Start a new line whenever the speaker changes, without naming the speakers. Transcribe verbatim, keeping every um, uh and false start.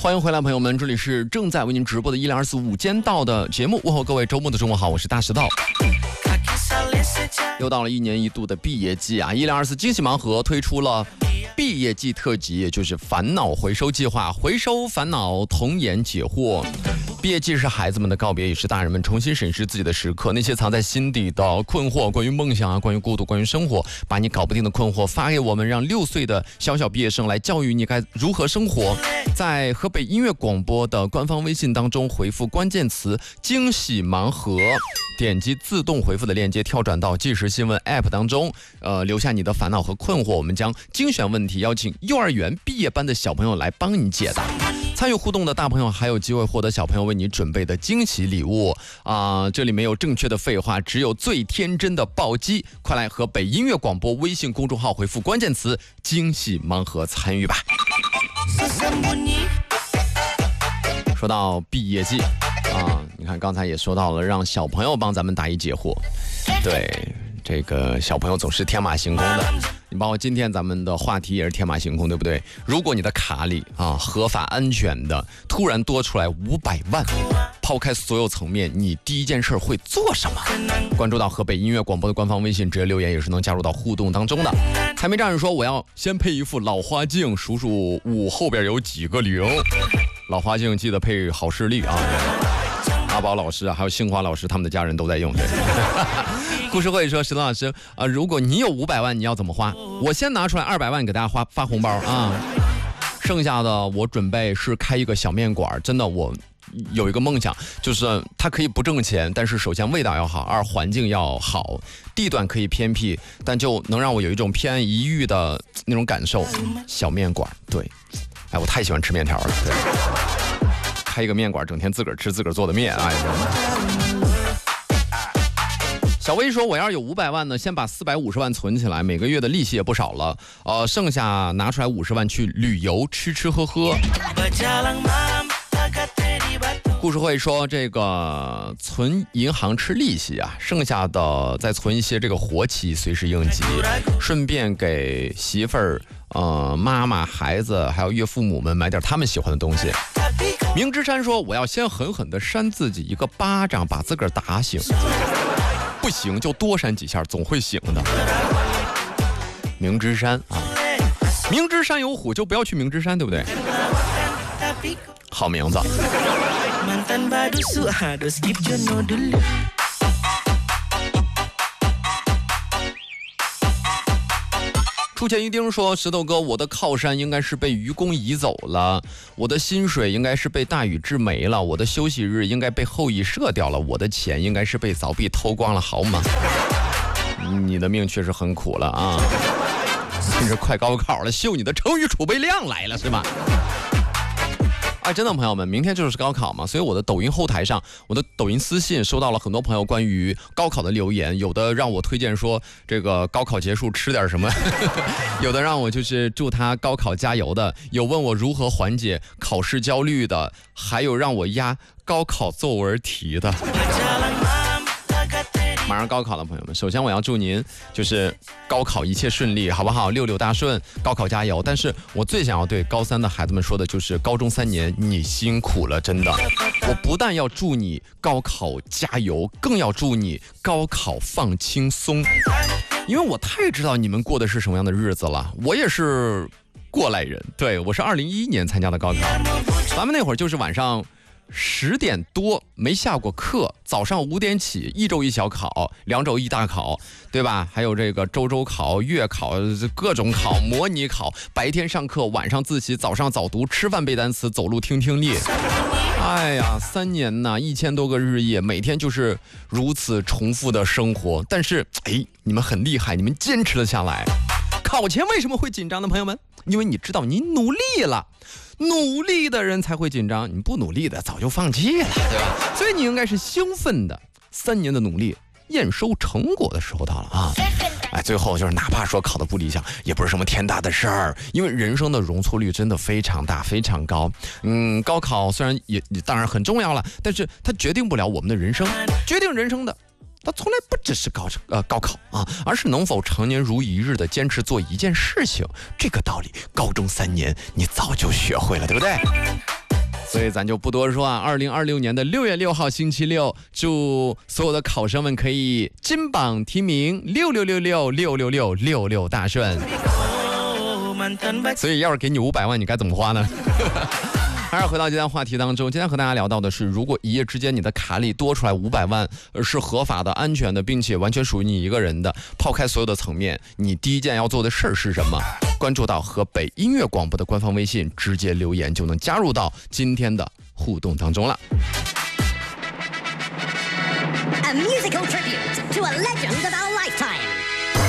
欢迎回来，朋友们，这里是正在为您直播的一零二四午间到的节目。问候各位周末的中午好，我是大石头。又到了一年一度的毕业季啊，一零二四惊喜盲盒推出了毕业季特辑，也就是烦恼回收计划，回收烦恼，童颜解惑。毕业季是孩子们的告别，也是大人们重新审视自己的时刻。那些藏在心底的困惑，关于梦想啊，关于孤独，关于生活，把你搞不定的困惑发给我们，让六岁的小小毕业生来教育你该如何生活。在河北音乐广播的官方微信当中回复关键词惊喜盲盒，点击自动回复的链接跳转到即时新闻 App 当中，呃，留下你的烦恼和困惑，我们将精选问题邀请幼儿园毕业班的小朋友来帮你解答。参与互动的大朋友还有机会获得小朋友为你准备的惊喜礼物啊、呃！这里没有正确的废话，只有最天真的暴击。快来河北音乐广播微信公众号回复关键词惊喜盲盒参与吧。说到毕业季啊，你看刚才也说到了，让小朋友帮咱们答疑解惑。对，这个小朋友总是天马行空的。你包括今天咱们的话题也是天马行空，对不对？如果你的卡里啊合法安全的突然多出来五百万，抛开所有层面，你第一件事会做什么？关注到河北音乐广播的官方微信，直接留言也是能加入到互动当中的。财迷战士说，我要先配一副老花镜，数数五后边有几个零。老花镜记得配好视力啊。阿宝老师啊，还有杏花老师，他们的家人都在用。对。故事会说，石头老师，呃，如果你有五百万，你要怎么花？我先拿出来二百万给大家花发红包啊，剩下的我准备是开一个小面馆。真的，我有一个梦想，就是它可以不挣钱，但是首先味道要好，二环境要好，地段可以偏僻，但就能让我有一种偏安一隅的那种感受。小面馆，对，哎，我太喜欢吃面条了，对，开一个面馆，整天自个儿吃自个儿做的面，哎。小薇说，我要是有五百万呢，先把四百五十万存起来，每个月的利息也不少了，呃，剩下拿出来五十万去旅游，吃吃喝喝。故事会说，这个存银行吃利息啊，剩下的再存一些这个活期，随时应急，顺便给媳妇儿、呃妈妈、孩子还有岳父母们买点他们喜欢的东西。明之山说，我要先狠狠地扇自己一个巴掌，把自个儿打醒。不行就多扇几下，总会醒的。明之山啊，明知山有虎，就不要去明之山，对不对？好名字。出钱一丁说，石头哥，我的靠山应该是被愚公移走了，我的薪水应该是被大禹治没了，我的休息日应该被后羿射掉了，我的钱应该是被凿壁偷光了，好吗？你的命确实很苦了啊！甚至快高考了，秀你的成语储备量来了是吧？哎，真的朋友们，明天就是高考嘛，所以我的抖音后台上，我的抖音私信收到了很多朋友关于高考的留言，有的让我推荐说这个高考结束吃点什么，有的让我就是祝他高考加油的，有问我如何缓解考试焦虑的，还有让我压高考作文题的。马上高考了，朋友们，首先我要祝您就是高考一切顺利，好不好？六六大顺，高考加油。但是我最想要对高三的孩子们说的就是高中三年你辛苦了，真的。我不但要祝你高考加油，更要祝你高考放轻松，因为我太知道你们过的是什么样的日子了。我也是过来人，对，我是二零一一年参加的高考，咱们那会儿就是晚上十点多没下过课，早上五点起，一周一小考，两周一大考，对吧？还有这个周周考、月考，各种考，模拟考，白天上课，晚上自习，早上早读，吃饭背单词，走路听听力。哎呀，三年呐，一千多个日夜，每天就是如此重复的生活。但是，哎，你们很厉害，你们坚持了下来。考前为什么会紧张呢，朋友们？因为你知道你努力了，努力的人才会紧张，你不努力的早就放弃了，对吧？所以你应该是兴奋的。三年的努力，验收成果的时候到了啊！哎，最后就是哪怕说考得不理想，也不是什么天大的事儿，因为人生的容错率真的非常大，非常高。嗯，高考虽然也也当然很重要了，但是它决定不了我们的人生，决定人生的。它从来不只是高呃高考啊，而是能否常年如一日的坚持做一件事情。这个道理，高中三年你早就学会了，对不对？ 所以咱就不多说啊。二零二六年的六月六号星期六，祝所有的考生们可以金榜题名，六六六六六六六六六大顺。所以要是给你五百万，你该怎么花呢？还是回到今天话题当中，今天和大家聊到的是，如果一夜之间你的卡里多出来五百万，是合法的、安全的，并且完全属于你一个人的，抛开所有的层面，你第一件要做的事儿是什么？关注到河北音乐广播的官方微信，直接留言就能加入到今天的互动当中了。
A musical tribute to a legend of our lifetime.